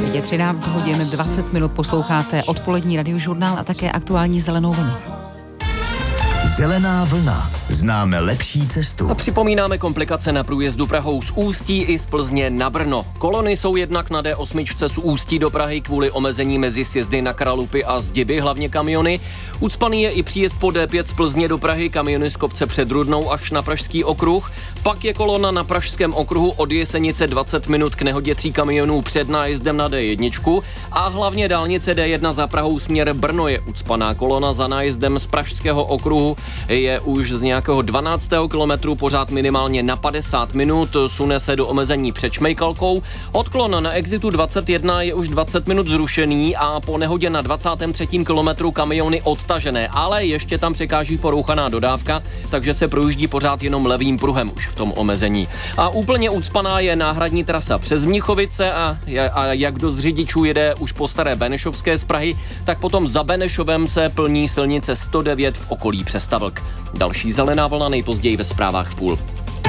Je 13 hodin 20 minut, posloucháte odpolední radiožurnál a také aktuální Zelenou vlnu. Zelená vlna. Známe lepší cestu. A připomínáme komplikace na průjezdu Prahou z Ústí i z Plzně na Brno. Kolony jsou jednak na D8 z Ústí do Prahy kvůli omezení mezi sjezdy na Kralupy a Zdiby, hlavně kamiony. Ucpaný je i příjezd po D5 z Plzně do Prahy, kamiony z kopce před Rudnou až na Pražský okruh. Pak je kolona na Pražském okruhu od Jesenice 20 minut k nehodě 3 kamionů před nájezdem na D1 a hlavně dálnice D1 za Prahou směr Brno je ucpaná. Kolona za nájezdem z Pražského okruhu je už z nějakého 12. kilometru pořád minimálně na 50 minut, sune se do omezení před Šmejkalkou. Odklon na exitu 21 je už 20 minut zrušený a po nehodě na 23. kilometru kamiony odtažené, ale ještě tam překáží porouchaná dodávka, takže se projíždí pořád jenom levým pruhem už v tom omezení. A úplně ucpaná je náhradní trasa přes Mnichovice a jak kdo z řidičů jede už po Staré Benešovské z Prahy, tak potom za Benešovem se plní silnice 109 v okolí Přestavlk. Další zelená vlna nejpozději ve zprávách v půl.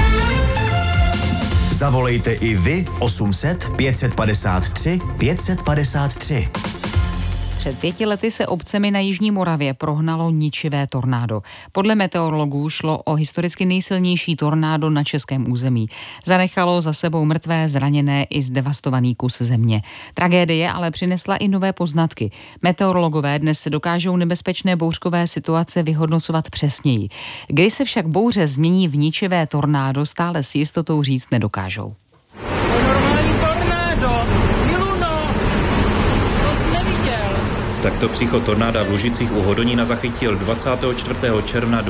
Zavolejte i vy 800 553 553. Před 5 lety se obcemi na Jižní Moravě prohnalo ničivé tornádo. Podle meteorologů šlo o historicky nejsilnější tornádo na českém území. Zanechalo za sebou mrtvé, zraněné i zdevastovaný kus země. Tragédie ale přinesla i nové poznatky. Meteorologové dnes se dokážou nebezpečné bouřkové situace vyhodnocovat přesněji. Kdy se však bouře změní v ničivé tornádo, stále s jistotou říct nedokážou. Takto příchod tornáda v Lužicích u Hodonína zachytil 24. června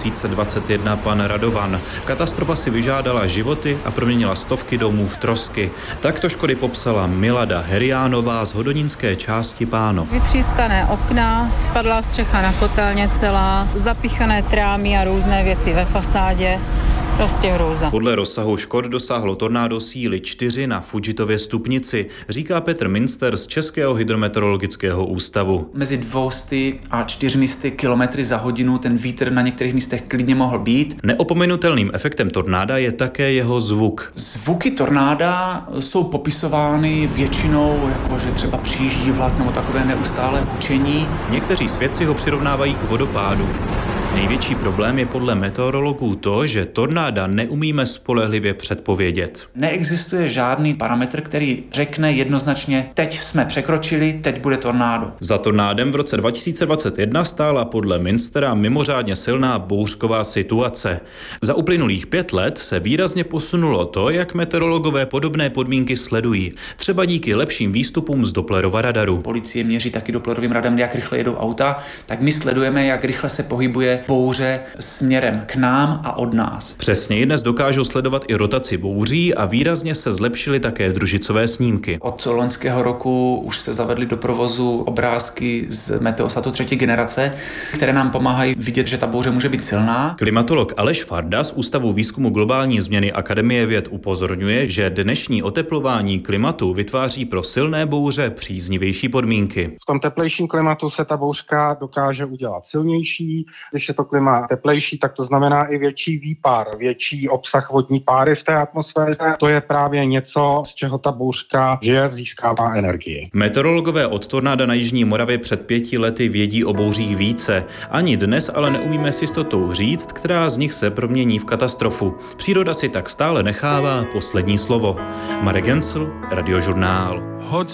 2021 pan Radovan. Katastrofa si vyžádala životy a proměnila stovky domů v trosky. Takto škody popsala Milada Heriánová z hodonínské části Páno. Vytřískané okna, spadla střecha na kotelně celá, zapichané trámy a různé věci ve fasádě. Prostě hrůza. Podle rozsahu škod dosáhlo tornádo síly 4 na Fudžitově stupnici, říká Petr Minster z Českého hydrometeorologického ústavu. Mezi 200 a 400 km za hodinu ten vítr na některých místech klidně mohl být. Neopomenutelným efektem tornáda je také jeho zvuk. Zvuky tornáda jsou popisovány většinou, jako že třeba přijíždí vlak nebo takové neustálé hučení. Někteří svědci ho přirovnávají k vodopádu. Největší problém je podle meteorologů to, že tornáda neumíme spolehlivě předpovědět. Neexistuje žádný parametr, který řekne jednoznačně, teď jsme překročili, teď bude tornádo. Za tornádem v roce 2021 stála podle Minstera mimořádně silná bouřková situace. Za uplynulých 5 let se výrazně posunulo to, jak meteorologové podobné podmínky sledují. Třeba díky lepším výstupům z Dopplerova radaru. Policie měří taky Dopplerovým radarem, jak rychle jedou auta, tak my sledujeme, jak rychle se pohybuje bouře směrem k nám a od nás. Přesněji dnes dokážou sledovat i rotaci bouří a výrazně se zlepšily také družicové snímky. Od loňského roku už se zavedly do provozu obrázky z Meteosatu 3. generace, které nám pomáhají vidět, že ta bouře může být silná. Klimatolog Aleš Farda z Ústavu výzkumu globální změny Akademie věd upozorňuje, že dnešní oteplování klimatu vytváří pro silné bouře příznivější podmínky. V tom teplejším klimatu se ta bouřka dokáže udělat silnější. Když je to klima teplejší, tak to znamená i větší výpar, větší obsah vodní páry v té atmosféře. To je právě něco, z čeho ta bouřka žije, získává energii. Meteorologové od tornáda na Jižní Moravě před 5 lety vědí o bouřích více. Ani dnes ale neumíme s jistotou říct, která z nich se promění v katastrofu. Příroda si tak stále nechává poslední slovo. Marek Gensl, Radiožurnál.